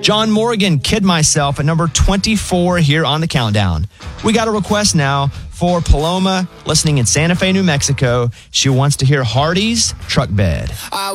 John Morgan, Kid Myself at number 24 here on the countdown. We got a request now for Paloma, listening in Santa Fe, New Mexico. She wants to hear Hardy's Truck Bed.